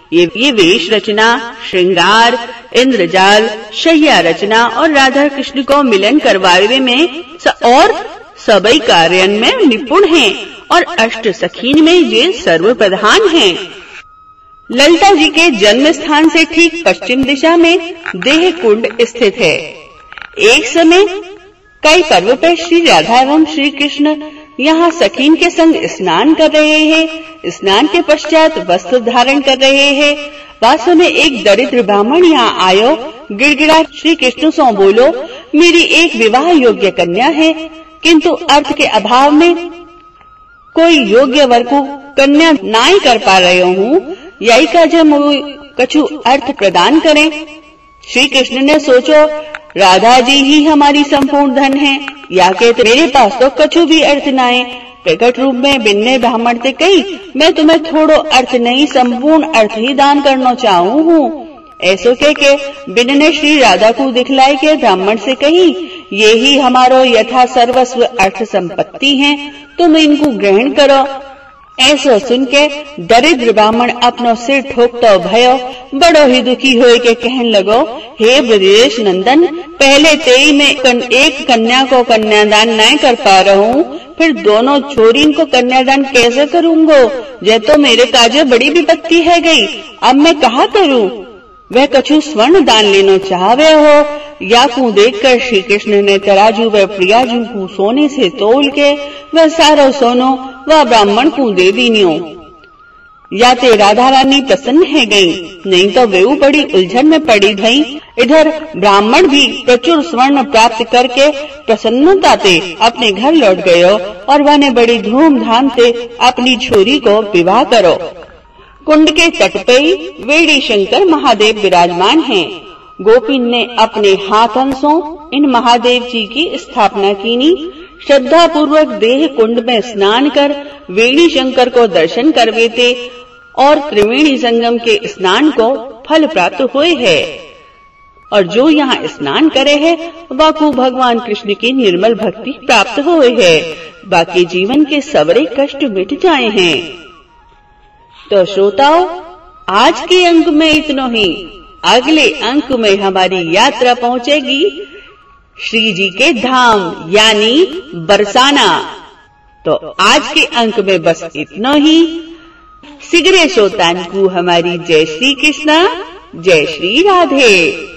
ये वेश रचना, श्रृंगार, इंद्रजाल, शय्या रचना और राधा कृष्ण को मिलन करवावे में और सबई कार्य में निपुण हैं और अष्ट सखीन में ये सर्व प्रधान हैं। ललिता जी के जन्म स्थान से ठीक पश्चिम दिशा में देह कुंड स्थित है। एक समय कई पर्व पर श्री राधा एवं श्री कृष्ण यहाँ सखीन के संग स्नान कर रहे हैं। स्नान के पश्चात वस्त्र धारण कर रहे हैं। वास्तव में एक दरिद्र ब्राह्मण यहाँ आयो, गिड़गिड़ा श्री कृष्ण से बोलो, मेरी एक विवाह योग्य कन्या है, किंतु अर्थ के अभाव में कोई योग्य वर को कन्या नाई कर पा रहे हूँ, यही का जब कछु अर्थ प्रदान करें। श्री कृष्ण ने सोचो, राधा जी ही हमारी संपूर्ण धन है, या कहते मेरे पास तो कछु भी अर्थ न है। प्रकट रूप में बिन्ने ब्राह्मण से कही, मैं तुम्हें थोड़ो अर्थ नहीं संपूर्ण अर्थ ही दान करना चाहूँ हूँ। ऐसो कह के बिन ने श्री राधा को दिखलाई के ब्राह्मण से कही, ये ही हमारो यथा सर्वस्व अर्थ संपत्ति है, तुम इनको ग्रहण करो। ऐसा सुन के दरिद्र ब्राह्मण अपनो सिर ठोकता भयो, बड़ो ही दुखी होए के कहन लगो, हे ब्रजेश नंदन, पहले तेई में एक कन्या को कन्यादान नहीं कर पा रहा हूँ, फिर दोनों छोरीन को कन्यादान कैसे करूँगो? ये तो मेरे काजे बड़ी विपत्ति है गई, अब मैं कहा करूँ? वह कछु स्वर्ण दान लेना चाहवे हो, या को देखकर श्री कृष्ण ने तराजू व प्रियाजू को सोने से तोल के वह सारो सोनो वह ब्राह्मण को दे दीनियो। या ते राधा रानी प्रसन्न है गई, नहीं तो वे बड़ी उलझन में पड़ी गई। इधर ब्राह्मण भी प्रचुर स्वर्ण प्राप्त करके प्रसन्नता से अपने घर लौट गयो और वह ने बड़ी धूमधाम से अपनी छोरी को विवाह करो। कुंड के तट पे वेड़ी शंकर महादेव विराजमान हैं। गोपीन ने अपने हाथन से इन महादेव जी की स्थापना कीनी। श्रद्धा पूर्वक देह कुंड में स्नान कर वेणी शंकर को दर्शन करवेते और त्रिवेणी संगम के स्नान को फल प्राप्त हुए है। और जो यहाँ स्नान करे है वह को भगवान कृष्ण की निर्मल भक्ति प्राप्त हुए है, बाकी जीवन के सवरे कष्ट मिट जाए हैं। तो श्रोताओं, आज के अंक में इतना ही। अगले अंक में हमारी यात्रा पहुंचेगी श्री जी के धाम यानी बरसाना। तो आज के अंक में बस इतना ही। सिगरे श्रोतान को हमारी जय श्री कृष्णा, जय श्री राधे।